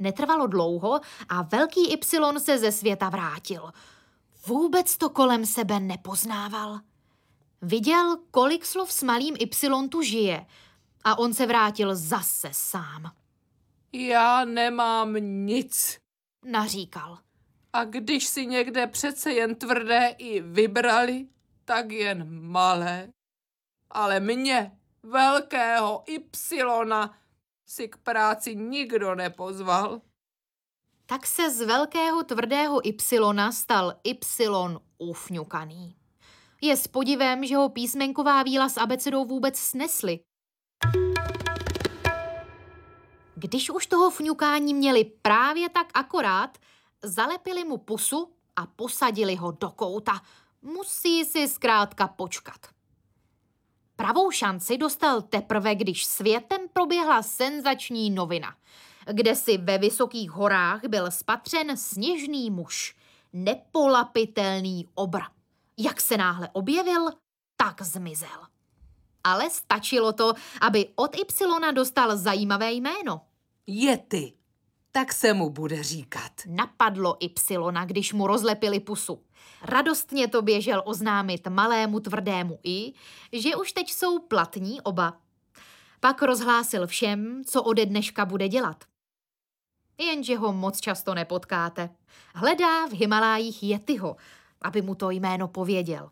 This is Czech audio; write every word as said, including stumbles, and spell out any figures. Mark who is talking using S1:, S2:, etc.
S1: Netrvalo dlouho a velký Y se ze světa vrátil. Vůbec to kolem sebe nepoznával. Viděl, kolik slov s malým Y tu žije a on se vrátil zase sám.
S2: Já nemám nic,
S1: naříkal.
S2: A když si někde přece jen tvrdé i vybrali, tak jen malé. Ale mě, velkého Y, si k práci nikdo nepozval.
S1: Tak se z velkého tvrdého Y stal Y ufňukaný. Je s podivem, že ho písmenková víla s abecedou vůbec snesly. Když už toho fňukání měli právě tak akorát, zalepili mu pusu a posadili ho do kouta. Musí si zkrátka počkat. Pravou šanci dostal teprve, když světem proběhla senzační novina, kde si ve vysokých horách byl spatřen sněžný muž, nepolapitelný obr. Jak se náhle objevil, tak zmizel. Ale stačilo to, aby od Y dostal zajímavé jméno.
S2: Yeti, tak se mu bude říkat.
S1: Napadlo Y, když mu rozlepili pusu. Radostně to běžel oznámit malému tvrdému I, že už teď jsou platní oba. Pak rozhlásil všem, co ode dneška bude dělat. Jenže ho moc často nepotkáte. Hledá v Himalájích Yetiho, aby mu to jméno pověděl.